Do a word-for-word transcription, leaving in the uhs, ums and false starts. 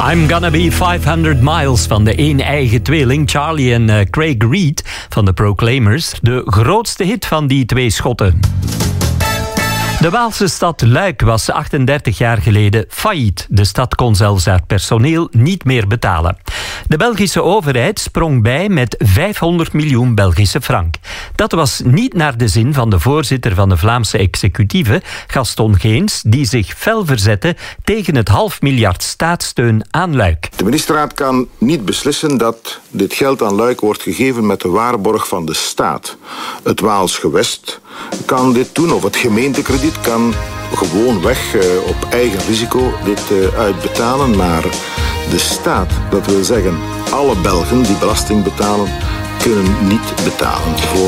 I'm Gonna Be vijfhonderd Miles van de een-eigen tweeling Charlie en uh, Craig Reed van de Proclaimers. De grootste hit van die twee Schotten. De Waalse stad Luik was achtendertig jaar geleden failliet. De stad kon zelfs haar personeel niet meer betalen. De Belgische overheid sprong bij met vijfhonderd miljoen Belgische frank. Dat was niet naar de zin van de voorzitter van de Vlaamse executieve, Gaston Geens, die zich fel verzette tegen het half miljard staatssteun aan Luik. De ministerraad kan niet beslissen dat dit geld aan Luik wordt gegeven met de waarborg van de staat. Het Waals gewest kan dit doen, of het gemeentekrediet kan gewoon weg uh, op eigen risico dit uh, uitbetalen, maar de staat, dat wil zeggen alle Belgen die belasting betalen, kunnen niet betalen voor